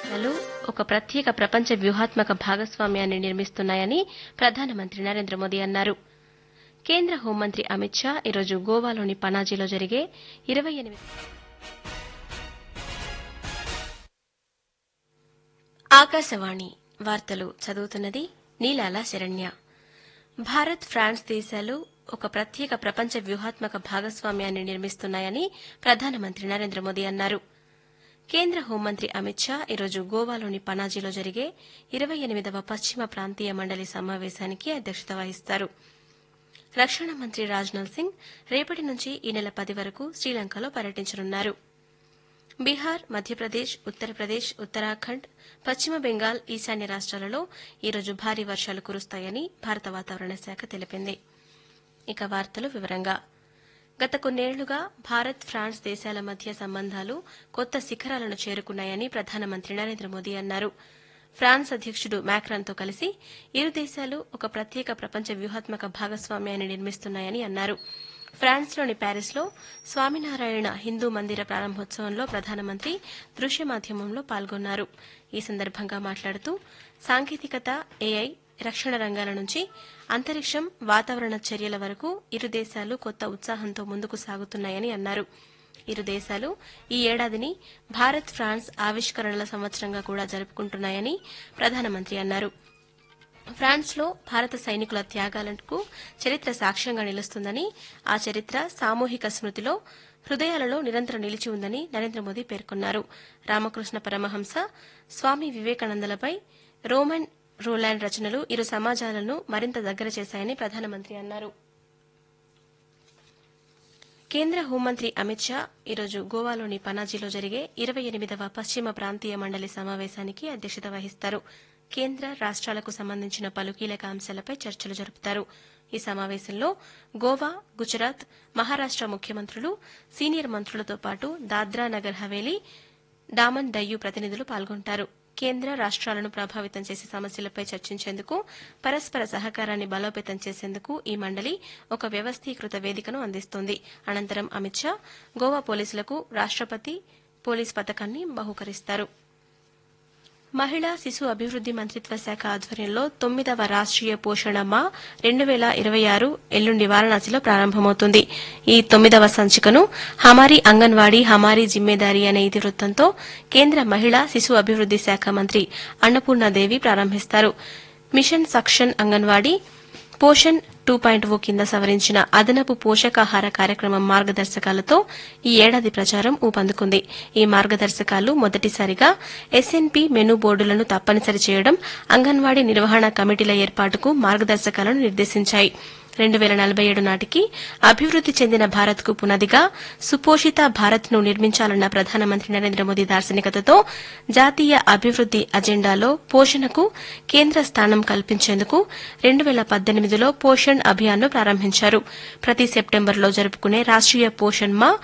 లు ఒక ప్రత్యేక ప్రపంచ వ్యూహాత్మక భాగస్వామ్యాన్ని నిర్మిస్తున్నాయని ప్రధానమంత్రి నరేంద్ర మోదీ అన్నారు. కేంద్ర హోంమంత్రి అమిత్ షా ఈరోజు గోవాలోని పనాజీలో జరిగే 28 ఆకాశవాణి వార్తలు చదువుతున్నది నీలాల శరణ్య. భారత్, ఫ్రాన్స్ దేశాలు ఒక ప్రత్యేక ప్రపంచ వ్యూహాత్మక భాగస్వామ్యాన్ని నిర్మిస్తున్నాయని ప్రధానమంత్రి నరేంద్ర మోదీ అన్నారు. కేంద్ర హోంమంత్రి అమిత్ షా ఈరోజు గోవాలోని పనాజీలో జరిగే 28వ పశ్చిమ ప్రాంతీయ మండలి సమావేశానికి అధ్యక్షత వహిస్తారు. రక్షణ మంత్రి రాజ్నాథ్ సింగ్ రేపటి నుంచి ఈ నెల 10 వరకు శ్రీలంకలో పర్యటించనున్నారు. బీహార్, మధ్యప్రదేశ్, ఉత్తరప్రదేశ్, ఉత్తరాఖండ్, పశ్చిమ బెంగాల్, ఈశాన్య రాష్ట్రాలలో ఈరోజు భారీ వర్షాలు కురుస్తాయని భారత వాతావరణ శాఖ తెలిపింది. ఇక వార్తలు వివరంగా గత కొన్నేళ్లుగా భారత్, ఫ్రాన్స్ దేశాల మధ్య సంబంధాలు కొత్త శిఖరాలను చేరుకున్నాయని ప్రధానమంత్రి నరేంద్ర మోదీ అన్నారు. ఫ్రాన్స్ అధ్యకుడు మ్యాక్రాన్తో కలిసి ఇరు దేశాలు ఒక ప్రత్యేక ప్రపంచ వ్యూహాత్మక భాగస్వామ్యాన్ని నిర్మిస్తున్నాయని అన్నారు. ఫ్రాన్స్లోని ప్యారిస్లో స్వామినారాయణ హిందూ మందిర ప్రారంభోత్సవంలో ప్రధానమంత్రి దృశ్య మాధ్యమంలో పాల్గొన్నారు. ఈ సందర్భంగా మాట్లాడుతూ సాంకేతికత, ఏఐ, రక్షణ రంగాల నుంచి అంతరిక్షం, వాతావరణ చర్యల వరకు ఇరు దేశాలు కొత్త ఉత్సాహంతో ముందుకు సాగుతున్నాయని అన్నారు. ఇరు దేశాలు ఈ ఏడాదిని భారత్, ఫ్రాన్స్ ఆవిష్కరణల సంవత్సరంగా కూడా జరుపుకుంటున్నాయని ప్రధానమంత్రి అన్నారు. ఫ్రాన్స్లో భారత సైనికుల త్యాగాలకు చరిత్ర సాక్ష్యంగా నిలుస్తుందని, ఆ చరిత్ర సామూహిక స్మృతిలో, హృదయాలలో నిరంతరం నిలిచి ఉందని నరేంద్ర మోదీ పేర్కొన్నారు. రామకృష్ణ పరమహంస, స్వామి వివేకానందలపై రోమన్ రోలాండ్ రచనలు ఇరు సమాజాలను మరింత దగ్గర చేశాయని ప్రధానమంత్రి అన్నారు. కేంద్ర హోంమంత్రి అమిత్ షా ఈరోజు గోవాలోని పనాజీలో జరిగే 28వ పశ్చిమ ప్రాంతీయ మండలి సమావేశానికి అధ్యక్షత వహిస్తారు. కేంద్ర, రాష్ట్రాలకు సంబంధించిన పలు కీలక అంశాలపై చర్చలు జరుపుతారు. ఈ సమావేశంలో గోవా, గుజరాత్, మహారాష్ట ముఖ్యమంత్రులు, సీనియర్ మంత్రులతో పాటు దాద్రా నగర్ హవేలీ, డామన్ డయ్యూ ప్రతినిధులు పాల్గొంటారు. కేంద్ర, రాష్ట్రాలను ప్రభావితం చేసే సమస్యలపై చర్చించేందుకు, పరస్పర సహకారాన్ని బలోపేతం చేసేందుకు ఈ మండలి ఒక వ్యవస్థీకృత వేదికను అందిస్తోంది. అనంతరం అమిత్ షా గోవా పోలీసులకు రాష్టపతి పోలీస్ పతకాన్ని బహూకరిస్తారు. మహిళా శిశు అభివృద్ది మంత్రిత్వ శాఖ ఆధ్వర్యంలో 9వ రాష్ట్రీయ పోషణ మా 2026 ఎల్లుండి వారణాసిలో ప్రారంభమవుతుంది. ఈ 9వ సంచికను హమారీ అంగన్వాడీ హమారీ జిమ్మేదారీ అనే ఇతివృత్తంతో కేంద్ర మహిళా శిశు అభివృద్ది శాఖ మంత్రి అన్నపూర్ణాదేవి ప్రారంభిస్తారు. మిషన్ సక్షన్ అంగన్వాడీ పోషణ్ 2.0 కింద సవరించిన అదనపు పోషకాహార కార్యక్రమం మార్గదర్శకాలతో ఈ ఏడాది ప్రచారం ఊపందుకుంది. ఈ మార్గదర్శకాలు మొదటిసారిగా ఎస్ఎన్పి మెనూ బోర్డులను తప్పనిసరి చేయడం, అంగన్వాడీ నిర్వహణ కమిటీల ఏర్పాటుకు మార్గదర్శకాలను నిర్దేశించాయి. 2047 నాటికి అభివృద్ది చెందిన భారత్కు పునాదిగా సుపోషిత భారత్ను నిర్మించాలన్న ప్రధానమంత్రి నరేంద్ర మోదీ దార్శనికతతో జాతీయ అభివృద్ది అజెండాలో పోషణకు కేంద్ర స్థానం కల్పించేందుకు 2018లో పోషణ్ అభియాన్ను ప్రారంభించారు. ప్రతి సెప్టెంబర్లో జరుపుకునే రాష్ట్రీయ పోషణ్ మా